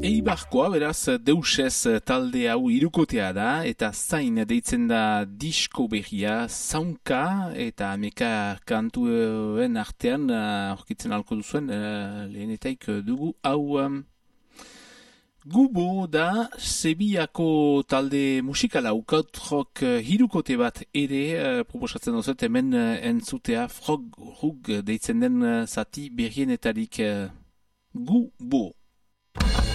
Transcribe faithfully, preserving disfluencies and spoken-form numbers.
Eibarkoa, beraz, deusez talde hau hirukotea da, eta zain deitzen da disko berria, zaunka, eta ameka kantuen artean, aurkitzen uh, alko duzuen, uh, lehenetaik dugu, hau um, Gubo da Sevillako talde musikala ukatrok uh, hirukote bat ere uh, proposatzen duzet hemen uh, entzutea frog rug deitzen den uh, zati berrienetarik uh, Gubo.